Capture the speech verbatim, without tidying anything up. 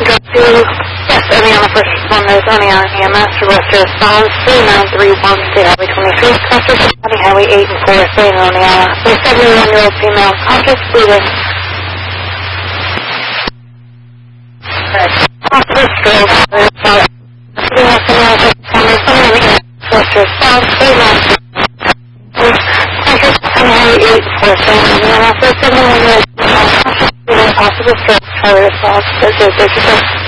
Go to, yes, Oneonta First Responders, Oneonta E M S, Arrestor Response, three nine three one, State Highway twenty-three, Cluster County Highway eight and four, State of Oneonta. A seventy-one-year-old female, conscious, breathing. Possible stroke, response. Cluster Response, three nine three one, Cluster County Highway eight and four, State of Oneonta. A seventy-one-year-old female, conscious, breathing, possible stroke, response, zero zero zero.